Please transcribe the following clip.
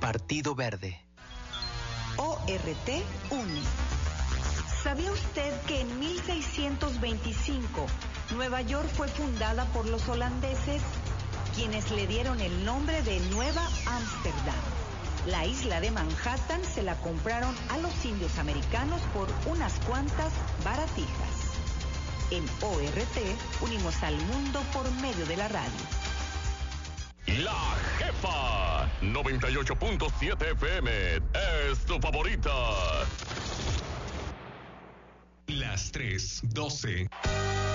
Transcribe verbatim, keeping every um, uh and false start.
Partido Verde. O R T une. ¿Sabía usted que en mil seiscientos veinticinco Nueva York fue fundada por los holandeses, quienes le dieron el nombre de Nueva Ámsterdam? La isla de Manhattan se la compraron a los indios americanos por unas cuantas baratijas. En O R T unimos al mundo por medio de la radio. La Jefa noventa y ocho punto siete F M es tu favorita. Las tres doce.